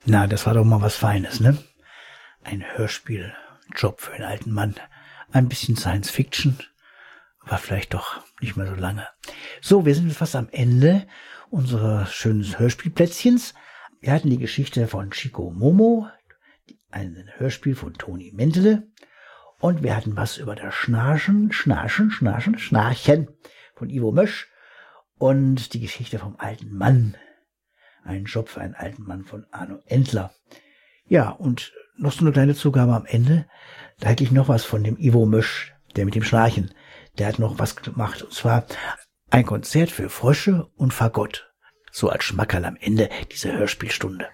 Na, das war doch mal was Feines, ne? Ein Hörspieljob für einen alten Mann. Ein bisschen Science Fiction, aber vielleicht doch nicht mehr so lange. So, wir sind jetzt fast am Ende unseres schönen Hörspielplätzchens. Wir hatten die Geschichte von Chico Momo, ein Hörspiel von Toni Mentele. Und wir hatten was über das Schnarchen von Ivo Mösch. Und die Geschichte vom alten Mann. Ein Job für einen alten Mann von Arno Entler. Ja, und noch so eine kleine Zugabe am Ende. Da hätte ich noch was von dem Ivo Mösch, der mit dem Schnarchen. Der hat noch was gemacht. Und zwar ein Konzert für Frösche und Fagott. So als Schmackerl am Ende dieser Hörspielstunde.